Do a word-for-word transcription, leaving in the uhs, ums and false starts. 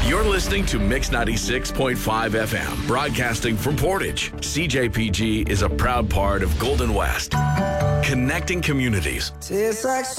You're listening to Mix ninety-six point five F M, broadcasting from Portage. C J P G is a proud part of Golden West, connecting communities. Tastes like